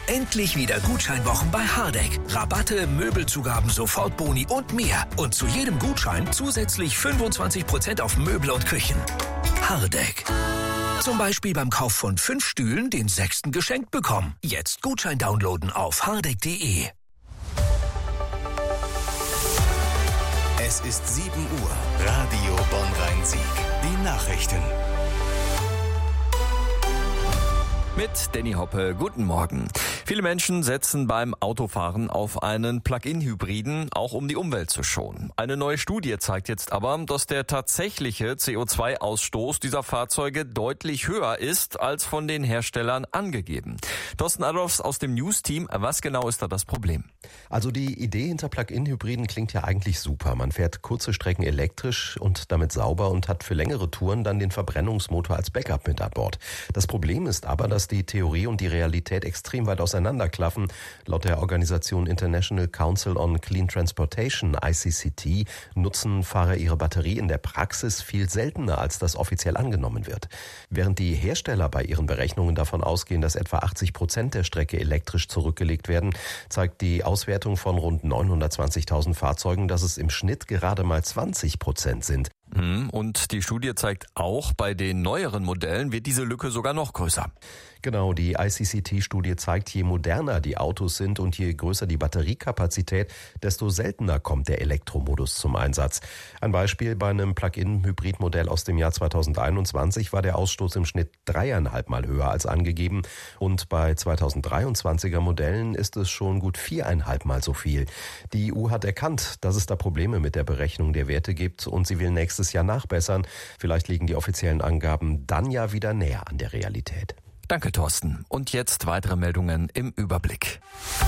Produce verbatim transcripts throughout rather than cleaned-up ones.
Endlich wieder Gutscheinwochen bei Hardegg. Rabatte, Möbelzugaben, Sofortboni und mehr. Und zu jedem Gutschein zusätzlich fünfundzwanzig Prozent auf Möbel und Küchen. Hardegg. Zum Beispiel beim Kauf von fünf Stühlen den sechsten geschenkt bekommen. Jetzt Gutschein downloaden auf hardegg punkt de. Es ist sieben Uhr. Radio Bonn-Rhein-Sieg. Die Nachrichten. Mit Danny Hoppe, guten Morgen. Viele Menschen setzen beim Autofahren auf einen Plug-in-Hybriden, auch um die Umwelt zu schonen. Eine neue Studie zeigt jetzt aber, dass der tatsächliche C O zwei Ausstoß dieser Fahrzeuge deutlich höher ist, als von den Herstellern angegeben. Thorsten Adolfs aus dem News-Team, was genau ist da das Problem? Also die Idee hinter Plug-in-Hybriden klingt ja eigentlich super. Man fährt kurze Strecken elektrisch und damit sauber und hat für längere Touren dann den Verbrennungsmotor als Backup mit an Bord. Das Problem ist aber, dass die Theorie und die Realität extrem weit auseinanderklaffen. Laut der Organisation International Council on Clean Transportation, I C C T, nutzen Fahrer ihre Batterie in der Praxis viel seltener, als das offiziell angenommen wird. Während die Hersteller bei ihren Berechnungen davon ausgehen, dass etwa achtzig Prozent der Strecke elektrisch zurückgelegt werden, zeigt die Auswertung von rund neunhundertzwanzigtausend Fahrzeugen, dass es im Schnitt gerade mal zwanzig Prozent sind. Und die Studie zeigt auch, bei den neueren Modellen wird diese Lücke sogar noch größer. Genau, die I C C T-Studie zeigt, je moderner die Autos sind und je größer die Batteriekapazität, desto seltener kommt der Elektromodus zum Einsatz. Ein Beispiel: Bei einem Plug-in-Hybrid-Modell aus dem Jahr zweitausendeinundzwanzig war der Ausstoß im Schnitt dreieinhalb Mal höher als angegeben. Und bei zweitausenddreiundzwanziger Modellen ist es schon gut viereinhalb Mal so viel. Die E U hat erkannt, dass es da Probleme mit der Berechnung der Werte gibt und sie will nächstes Jahr nachbessern. Vielleicht liegen die offiziellen Angaben dann ja wieder näher an der Realität. Danke, Thorsten. Und jetzt weitere Meldungen im Überblick.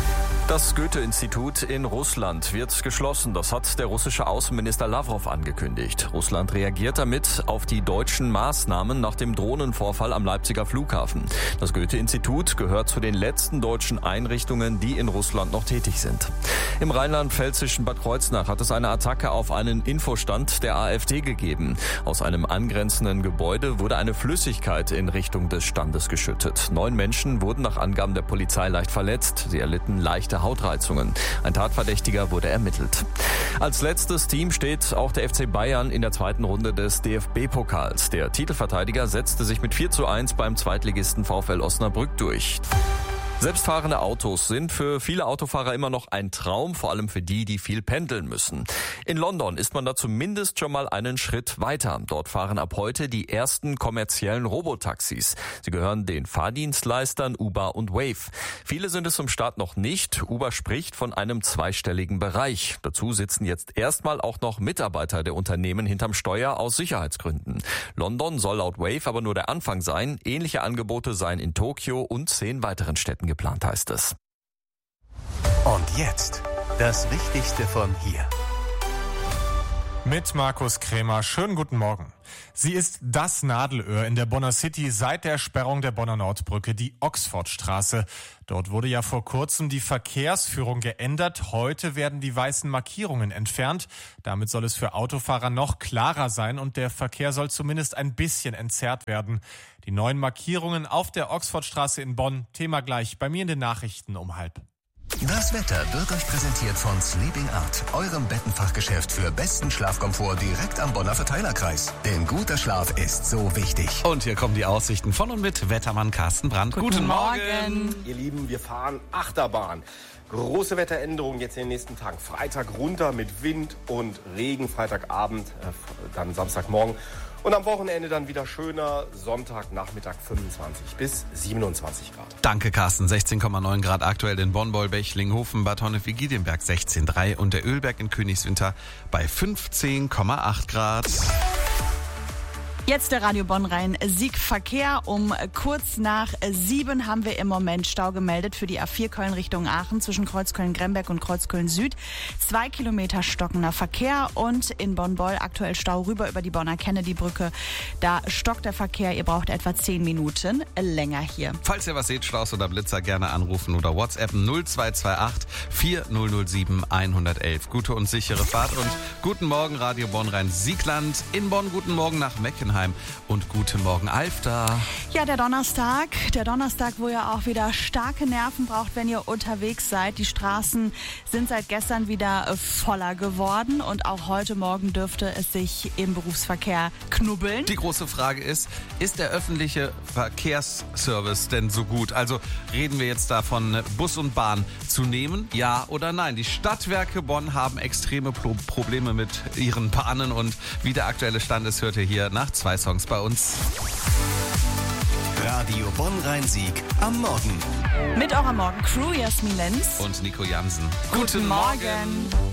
Das Goethe-Institut in Russland wird geschlossen. Das hat der russische Außenminister Lavrov angekündigt. Russland reagiert damit auf die deutschen Maßnahmen nach dem Drohnenvorfall am Leipziger Flughafen. Das Goethe-Institut gehört zu den letzten deutschen Einrichtungen, die in Russland noch tätig sind. Im rheinland-pfälzischen Bad Kreuznach hat es eine Attacke auf einen Infostand der AfD gegeben. Aus einem angrenzenden Gebäude wurde eine Flüssigkeit in Richtung des Standes geschüttet. Neun Menschen wurden nach Angaben der Polizei leicht verletzt. Sie erlitten leichte Hautreizungen. Ein Tatverdächtiger wurde ermittelt. Als letztes Team steht auch der F C Bayern in der zweiten Runde des D F B-Pokals. Der Titelverteidiger setzte sich mit vier zu eins beim Zweitligisten VfL Osnabrück durch. Selbstfahrende Autos sind für viele Autofahrer immer noch ein Traum, vor allem für die, die viel pendeln müssen. In London ist man da zumindest schon mal einen Schritt weiter. Dort fahren ab heute die ersten kommerziellen Robotaxis. Sie gehören den Fahrdienstleistern Uber und Wave. Viele sind es zum Start noch nicht. Uber spricht von einem zweistelligen Bereich. Dazu sitzen jetzt erstmal auch noch Mitarbeiter der Unternehmen hinterm Steuer aus Sicherheitsgründen. London soll laut Wave aber nur der Anfang sein. Ähnliche Angebote seien in Tokio und zehn weiteren Städten geplant, heißt es. Und jetzt das Wichtigste von hier. Mit Markus Krämer. Schönen guten Morgen. Sie ist das Nadelöhr in der Bonner City seit der Sperrung der Bonner Nordbrücke, die Oxfordstraße. Dort wurde ja vor kurzem die Verkehrsführung geändert. Heute werden die weißen Markierungen entfernt. Damit soll es für Autofahrer noch klarer sein und der Verkehr soll zumindest ein bisschen entzerrt werden. Die neuen Markierungen auf der Oxfordstraße in Bonn. Thema gleich bei mir in den Nachrichten um halb. Das Wetter wird euch präsentiert von Sleeping Art, eurem Bettenfachgeschäft für besten Schlafkomfort direkt am Bonner Verteilerkreis. Denn guter Schlaf ist so wichtig. Und hier kommen die Aussichten von und mit Wettermann Carsten Brandt. Guten, Guten Morgen. Morgen. Ihr Lieben, wir fahren Achterbahn. Große Wetteränderungen jetzt in den nächsten Tagen. Freitag runter mit Wind und Regen, Freitagabend, äh, dann Samstagmorgen. Und am Wochenende dann wieder schöner, Sonntagnachmittag fünfundzwanzig bis siebenundzwanzig Grad. Danke, Carsten. sechzehn Komma neun Grad aktuell in Bonn, Bollbech, Linghofen, Bad Honnef-Giedienberg sechzehn Komma drei und der Ölberg in Königswinter bei fünfzehn Komma acht Grad. Jetzt der Radio Bonn-Rhein-Sieg Verkehr. Um kurz nach sieben haben wir im Moment Stau gemeldet für die A vier Köln Richtung Aachen zwischen Kreuzköln-Gremberg und Kreuzköln-Süd. Zwei Kilometer stockender Verkehr und in Bonn-Boll aktuell Stau rüber über die Bonner Kennedy-Brücke. Da stockt der Verkehr. Ihr braucht etwa zehn Minuten länger hier. Falls ihr was seht, Staus oder Blitzer, gerne anrufen oder WhatsAppen null zwei zwei acht vier null null sieben eins eins eins. Gute und sichere Fahrt und guten Morgen Radio Bonn-Rhein-Siegland. In Bonn guten Morgen nach Meckenheim. Mannheim und guten Morgen Alfter. Ja, der Donnerstag, der Donnerstag, wo ihr auch wieder starke Nerven braucht, wenn ihr unterwegs seid. Die Straßen sind seit gestern wieder voller geworden und auch heute Morgen dürfte es sich im Berufsverkehr knubbeln. Die große Frage ist, ist der öffentliche Verkehrsservice denn so gut? Also reden wir jetzt davon, Bus und Bahn zu nehmen, ja oder nein? Die Stadtwerke Bonn haben extreme Pro- Probleme mit ihren Bahnen und wie der aktuelle Stand ist, hört ihr hier nach zwei Songs bei uns. Radio Bonn-Rhein-Sieg am Morgen. Mit eurer Morgencrew Jasmin Lenz Und Nico Jansen. Guten Morgen.